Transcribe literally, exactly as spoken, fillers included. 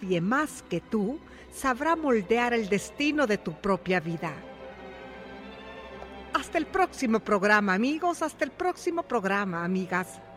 nadie más que tú sabrá moldear el destino de tu propia vida. Hasta el próximo programa, amigos, hasta el próximo programa, amigas.